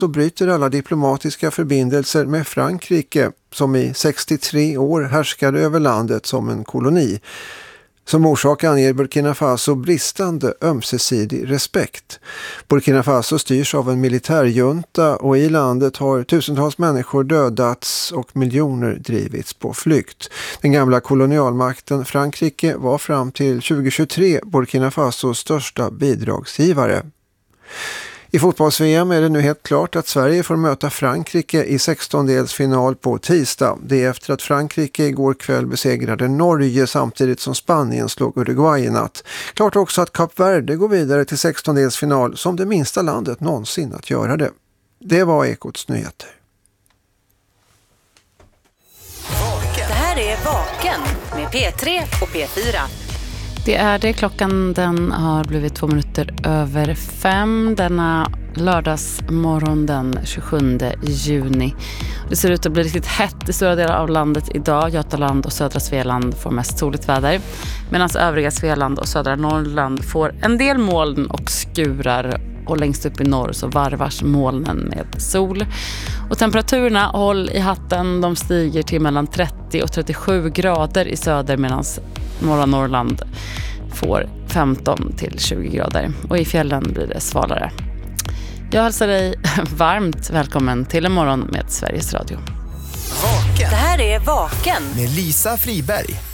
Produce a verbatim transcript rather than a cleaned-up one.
Faso bryter alla diplomatiska förbindelser med Frankrike som i sextiotre år härskade över landet som en koloni. Som orsak anger Burkina Faso bristande ömsesidig respekt. Burkina Faso styrs av en militärjunta och i landet har tusentals människor dödats och miljoner drivits på flykt. Den gamla kolonialmakten Frankrike var fram till tjugohundratjugotre Burkina Fasos största bidragsgivare. I fotbolls-V M är det nu helt klart att Sverige får möta Frankrike i sextondelsfinal på tisdag. Det är efter att Frankrike igår kväll besegrade Norge samtidigt som Spanien slog Uruguay i natt. Klart också att Kap Verde går vidare till sextondelsfinal som det minsta landet någonsin att göra det. Det var Ekots nyheter. Det här är Vaken med P tre och P fyra. Det är det. Klockan den har blivit två minuter över fem denna lördagsmorgon den tjugosjunde juni. Det ser ut att bli riktigt hett i stora delar av landet idag. Götaland och södra Svealand får mest soligt väder. Medan övriga Svealand och södra Norrland får en del moln och skurar. Och längst upp i norr så varvars molnen med sol. Och temperaturerna, håll i hatten, de stiger till mellan trettio och trettiosju grader i söder medan norra Norrland får femton till tjugo grader. Och i fjällen blir det svalare. Jag hälsar dig varmt välkommen till en morgon med Sveriges Radio. Vaken. Det här är Vaken med Lisa Friberg.